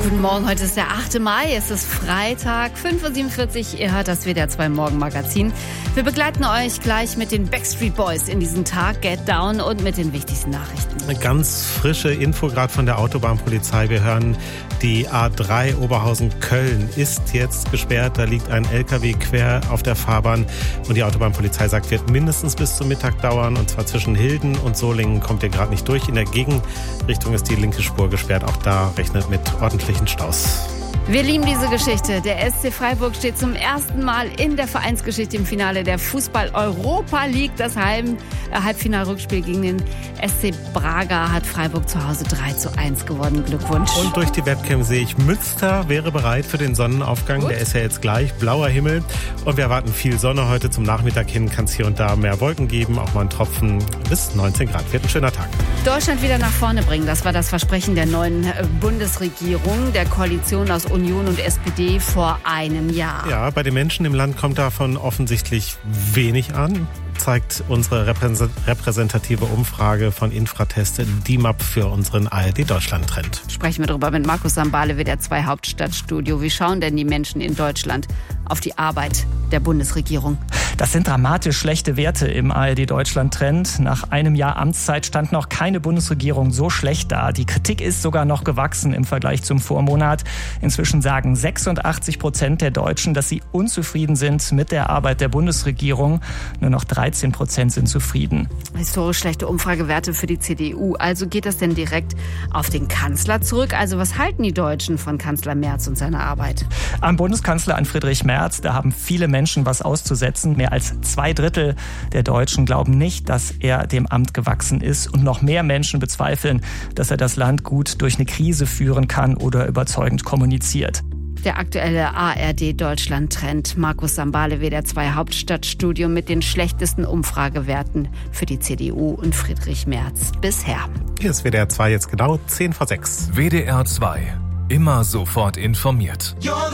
Guten Morgen, heute ist der 8. Mai, es ist Freitag, 5.47 Uhr, ihr hört das WDR 2 Morgenmagazin. Wir begleiten euch gleich mit den Backstreet Boys in diesen Tag, Get Down und mit den wichtigsten Nachrichten. Eine ganz frische Info gerade von der Autobahnpolizei. Wir hören, die A3 Oberhausen-Köln ist jetzt gesperrt. Da liegt ein LKW quer auf der Fahrbahn und die Autobahnpolizei sagt, wird mindestens bis zum Mittag dauern. Und zwar zwischen Hilden und Solingen kommt ihr gerade nicht durch. In der Gegenrichtung ist die linke Spur gesperrt. Auch da rechnet mit ordentlichen Staus. Wir lieben diese Geschichte. Der SC Freiburg steht zum ersten Mal in der Vereinsgeschichte im Finale der Fußball-Europa League. Das Halbfinalrückspiel gegen den SC Braga hat Freiburg zu Hause 3:1 gewonnen. Glückwunsch. Und durch die Webcam sehe ich, Münster wäre bereit für den Sonnenaufgang. Gut. Der ist ja jetzt gleich, blauer Himmel. Und wir erwarten viel Sonne heute zum Nachmittag hin. Kann es hier und da mehr Wolken geben, auch mal ein Tropfen bis 19 Grad. Wird ein schöner Tag. Deutschland wieder nach vorne bringen. Das war das Versprechen der neuen Bundesregierung, der Koalition aus Union und SPD vor einem Jahr. Ja, bei den Menschen im Land kommt davon offensichtlich wenig an, zeigt unsere repräsentative Umfrage von Infratest DIMAP für unseren ARD-Deutschland-Trend. Sprechen wir darüber mit Markus Sambale, WDR 2 Hauptstadtstudio. Wie schauen denn die Menschen in Deutschland auf die Arbeit der Bundesregierung? Das sind dramatisch schlechte Werte im ARD-Deutschland-Trend. Nach einem Jahr Amtszeit stand noch keine Bundesregierung so schlecht da. Die Kritik ist sogar noch gewachsen im Vergleich zum Vormonat. Inzwischen sagen 86% der Deutschen, dass sie unzufrieden sind mit der Arbeit der Bundesregierung. Nur noch 13% sind zufrieden. Historisch schlechte Umfragewerte für die CDU. Also geht das denn direkt auf den Kanzler zurück? Also was halten die Deutschen von Kanzler Merz und seiner Arbeit? Am Bundeskanzler, an Friedrich Merz, da haben viele Menschen was auszusetzen. Mehr als 2/3 der Deutschen glauben nicht, dass er dem Amt gewachsen ist. Und noch mehr Menschen bezweifeln, dass er das Land gut durch eine Krise führen kann oder überzeugend kommuniziert. Der aktuelle ARD-Deutschland-Trend. Markus Sambale, WDR 2 Hauptstadtstudio mit den schlechtesten Umfragewerten für die CDU und Friedrich Merz bisher. Hier ist WDR 2 jetzt genau 5:50. WDR 2. Immer sofort informiert.